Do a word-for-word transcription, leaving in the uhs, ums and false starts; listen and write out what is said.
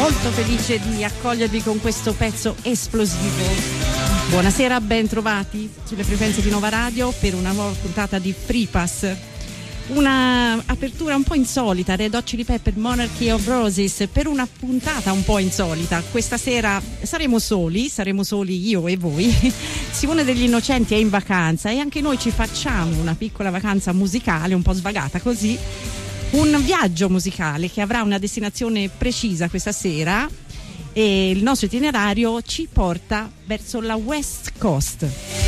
molto felice di accogliervi con questo pezzo esplosivo. Buonasera, ben trovati sulle frequenze di Nova Radio per una nuova puntata di Free Pass. Una apertura un po' insolita, Red Hot Chili Pepper, Monarchy of Roses, per una puntata un po' insolita. Questa sera saremo soli, saremo soli io e voi. Simone degli Innocenti è in vacanza e anche noi ci facciamo una piccola vacanza musicale, un po' svagata così. Un viaggio musicale che avrà una destinazione precisa questa sera e il nostro itinerario ci porta verso la West Coast.